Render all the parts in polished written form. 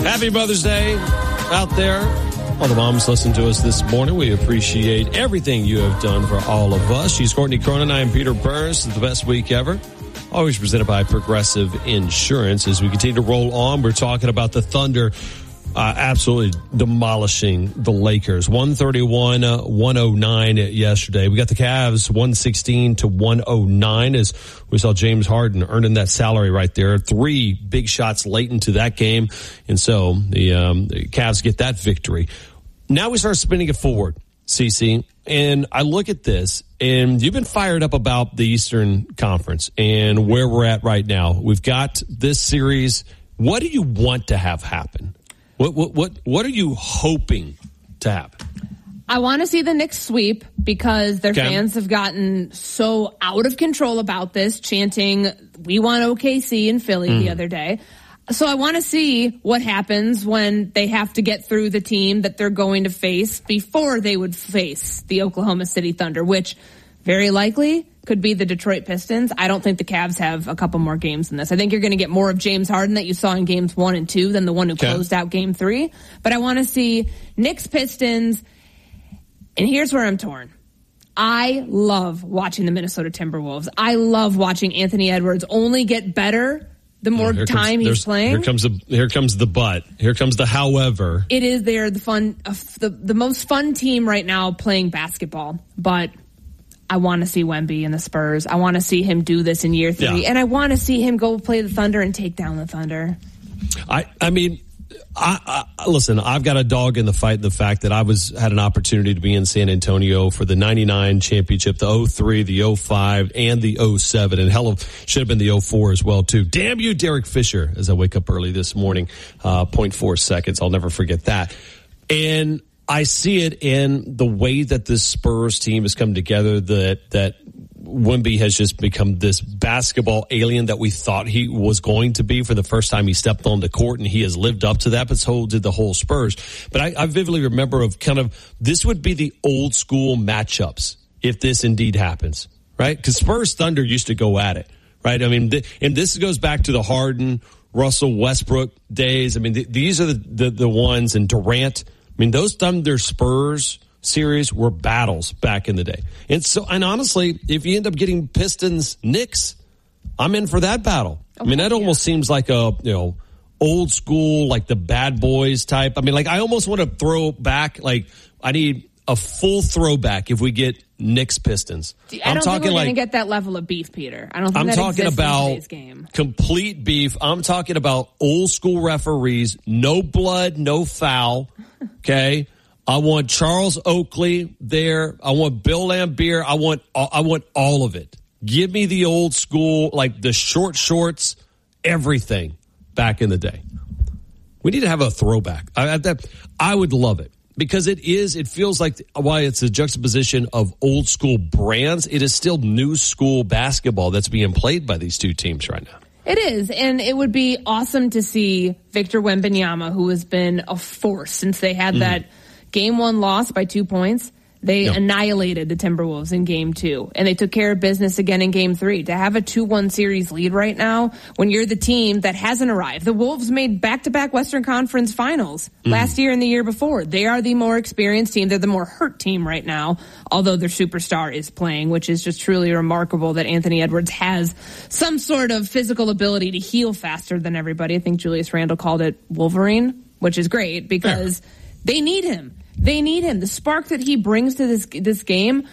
Happy Mother's Day out there. All the moms listen to us this morning. We appreciate everything you have done for all of us. She's Courtney Cronin. I am Peter Burns. It's the best week ever. Always presented by Progressive Insurance. As we continue to roll on, we're talking about the Thunder absolutely demolishing the Lakers. 131-109 yesterday. We got the Cavs 116-109 as we saw James Harden earning that salary right there. 3 big shots late into that game. And so the Cavs get that victory. Now we start spinning it forward, CC. And I look at this, and you've been fired up about the Eastern Conference and where we're at right now. We've got this series. What do you want to have happen? What are you hoping to happen? I want to see the Knicks sweep because their fans have gotten so out of control about this, chanting, "We want OKC" in Philly the other day. So I want to see what happens when they have to get through the team that they're going to face before they would face the Oklahoma City Thunder, which very likely could be the Detroit Pistons. I don't think the Cavs have a couple more games than this. I think you're going to get more of James Harden that you saw in games 1 and 2 than the one who closed out game 3. But I want to see Knicks Pistons. And here's where I'm torn. I love watching the Minnesota Timberwolves. I love watching Anthony Edwards only get better the more time he's playing. Here comes the but. Here comes the however. It is they're the most fun team right now playing basketball, but I want to see Wemby and the Spurs. I want to see him do this in year 3. And I want to see him go play the Thunder and take down the Thunder. I mean, listen, I've got a dog in the fight, the fact that I had an opportunity to be in San Antonio for the 99 championship, the 03, the 05, and the 07, and should have been the 04 as well, too. Damn you, Derek Fisher, as I wake up early this morning, 0.4 seconds. I'll never forget that. And I see it in the way that this Spurs team has come together, that Wemby has just become this basketball alien that we thought he was going to be for the first time he stepped on the court, and he has lived up to that, but so did the whole Spurs. But I vividly remember this would be the old school matchups if this indeed happens, right? Because Spurs Thunder used to go at it, right? I mean, and this goes back to the Harden, Russell Westbrook days. I mean, these are the ones, and Durant. I mean, those Thunder Spurs series were battles back in the day. And honestly, if you end up getting Pistons Knicks, I'm in for that battle. Okay, I mean, that almost seems like a, old school, like the Bad Boys type. I mean, like I almost want to throw back, like I need a full throwback if we get Knicks Pistons. I don't think we're going to get that level of beef, Peter. I don't think that exists in today's game. Complete beef. I'm talking about old school referees, no blood, no foul. Okay. I want Charles Oakley there. I want Bill Laimbeer. I want all of it. Give me the old school, like the short shorts, everything back in the day. We need to have a throwback. I would love it because it feels like while it's a juxtaposition of old school brands, it is still new school basketball that's being played by these two teams right now. It is, and it would be awesome to see Victor Wembanyama, who has been a force since they had that Game 1 loss by 2 points. They annihilated the Timberwolves in Game 2, and they took care of business again in Game 3. To have a 2-1 series lead right now, when you're the team that hasn't arrived. The Wolves made back-to-back Western Conference finals last year and the year before. They are the more experienced team. They're the more hurt team right now, although their superstar is playing, which is just truly remarkable that Anthony Edwards has some sort of physical ability to heal faster than everybody. I think Julius Randle called it Wolverine, which is great because they need him. They need him. The spark that he brings to this game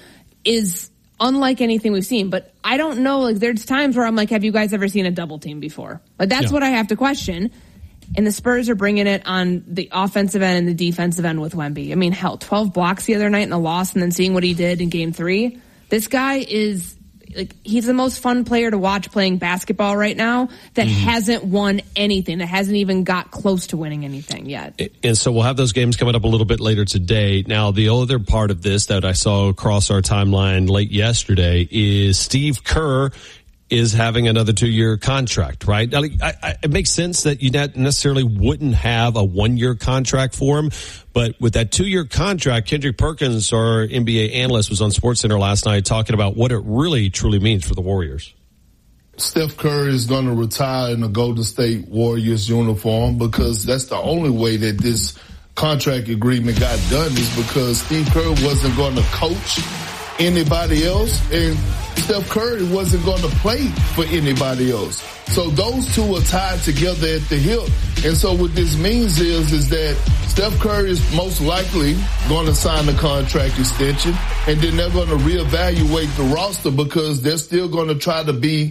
is unlike anything we've seen. But I don't know. Like, there's times where I'm like, have you guys ever seen a double team before? Like, that's what I have to question. And the Spurs are bringing it on the offensive end and the defensive end with Wemby. I mean, hell, 12 blocks the other night in a loss, and then seeing what he did in Game 3. This guy is like, he's the most fun player to watch playing basketball right now that hasn't won anything, that hasn't even got close to winning anything yet. And so we'll have those games coming up a little bit later today. Now, the other part of this that I saw across our timeline late yesterday is Steve Kerr is having another 2-year contract, right? Now, it makes sense that you not necessarily wouldn't have a 1-year contract for him, but with that 2-year contract, Kendrick Perkins, our NBA analyst, was on SportsCenter last night talking about what it really truly means for the Warriors. Steph Curry is going to retire in the Golden State Warriors uniform, because that's the only way that this contract agreement got done, is because Steve Kerr wasn't going to coach anybody else, and Steph Curry wasn't going to play for anybody else. So those two are tied together at the hip. And so what this means is that Steph Curry is most likely going to sign a contract extension, and then they're going to reevaluate the roster, because they're still going to try to be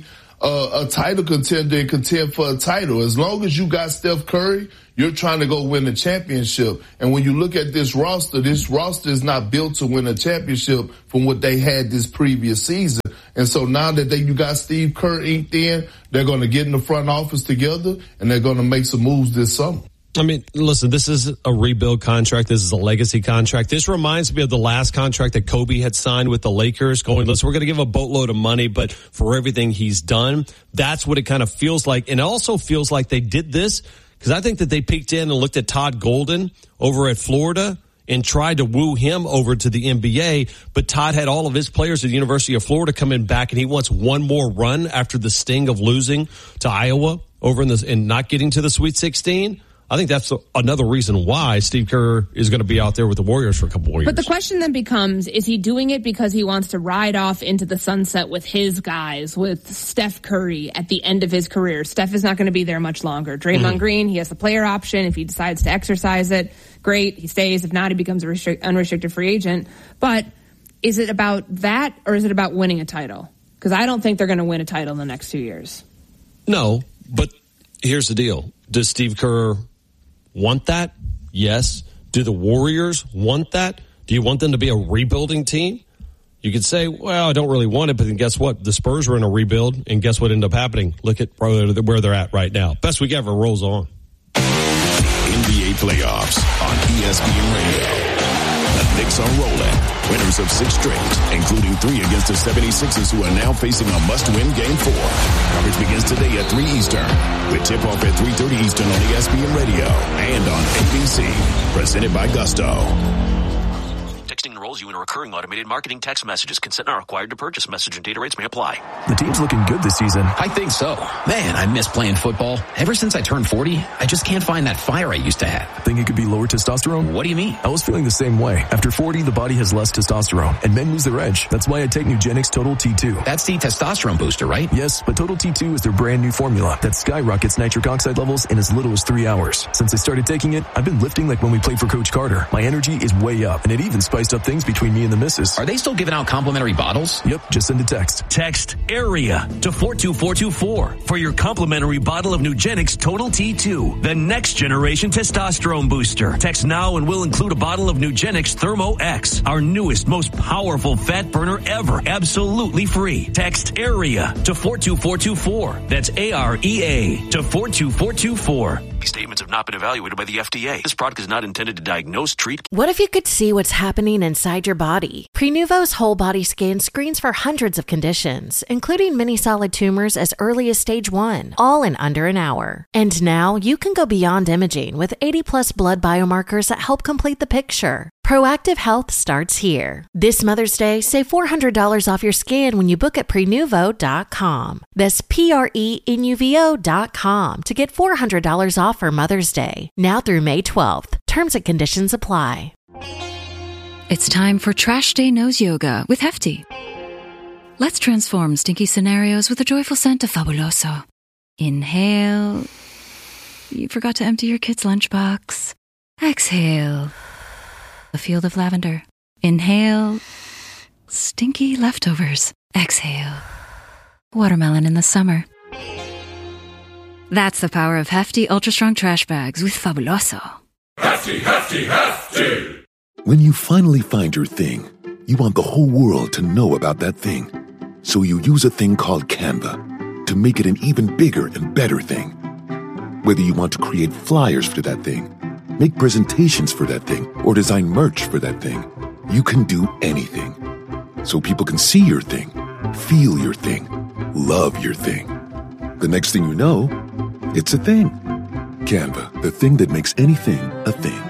a title contender and contend for a title. As long as you got Steph Curry, you're trying to go win a championship. And when you look at this roster is not built to win a championship from what they had this previous season. And so now that you got Steve Kerr inked in, they're going to get in the front office together, and they're going to make some moves this summer. I mean, listen, this is a rebuild contract. This is a legacy contract. This reminds me of the last contract that Kobe had signed with the Lakers, going, listen, we're going to give a boatload of money, but for everything he's done, that's what it kind of feels like. And it also feels like they did this because I think that they peeked in and looked at Todd Golden over at Florida and tried to woo him over to the NBA. But Todd had all of his players at the University of Florida coming back, and he wants one more run after the sting of losing to Iowa over and not getting to the Sweet 16. I think that's another reason why Steve Kerr is going to be out there with the Warriors for a couple more years. But the question then becomes, is he doing it because he wants to ride off into the sunset with his guys, with Steph Curry at the end of his career? Steph is not going to be there much longer. Draymond Green, he has the player option. If he decides to exercise it, great, he stays. If not, he becomes an unrestricted free agent. But is it about that, or is it about winning a title? Because I don't think they're going to win a title in the next 2 years. No, but here's the deal. Does Steve Kerr want that? Yes. Do the Warriors want that? Do you want them to be a rebuilding team? You could say, well, I don't really want it, but then guess what? The Spurs were in a rebuild, and guess what ended up happening? Look at where they're at right now. Best week ever rolls on. NBA playoffs on ESPN Radio. The Knicks are rolling. Winners of 6 straight, including 3 against the 76ers, who are now facing a must-win Game 4. Coverage begins today at 3 Eastern, with tip-off at 3:30 Eastern on ESPN Radio and on ABC. Presented by Gusto. Texting enrolls you in a recurring automated marketing text messages. Consent not required to purchase. Message and data rates may apply. The team's looking good this season. I think so. Man, I miss playing football. Ever since I turned 40, I just can't find that fire I used to have. Think it could be lower testosterone? What do you mean? I was feeling the same way. After 40, the body has less testosterone, and men lose their edge. That's why I take Nugenix Total T2. That's the testosterone booster, right? Yes, but Total T2 is their brand new formula that skyrockets nitric oxide levels in as little as 3 hours. Since I started taking it, I've been lifting like when we played for Coach Carter. My energy is way up, and it even spiced up things between me and the missus. Are they still giving out complimentary bottles? Yep, just send a text. Text AREA to 42424 for your complimentary bottle of Nugenix Total T2, the next generation testosterone booster. Text now and we'll include a bottle of Nugenix Thermo X, our newest, most powerful fat burner ever, absolutely free. Text AREA to 42424. That's AREA to 42424. These statements have not been evaluated by the FDA. This product is not intended to diagnose, treat. What if you could see what's happening inside your body? Prenuvo's whole body scan screens for hundreds of conditions, including many solid tumors as early as stage 1, all in under an hour. And now you can go beyond imaging with 80+ blood biomarkers that help complete the picture. Proactive Health starts here. This Mother's Day, save $400 off your scan when you book at Prenuvo.com. That's Prenuvo.com to get $400 off for Mother's Day. Now through May 12th. Terms and conditions apply. It's time for Trash Day Nose Yoga with Hefty. Let's transform stinky scenarios with a joyful scent of Fabuloso. Inhale. You forgot to empty your kid's lunchbox. Exhale. A field of lavender. Inhale. Stinky leftovers. Exhale. Watermelon in the summer. That's the power of Hefty Ultra Strong Trash Bags with Fabuloso. Hefty, Hefty, Hefty! When you finally find your thing, you want the whole world to know about that thing. So you use a thing called Canva to make it an even bigger and better thing. Whether you want to create flyers for that thing, make presentations for that thing, or design merch for that thing, you can do anything. So people can see your thing, feel your thing, love your thing. The next thing you know, it's a thing. Canva, the thing that makes anything a thing.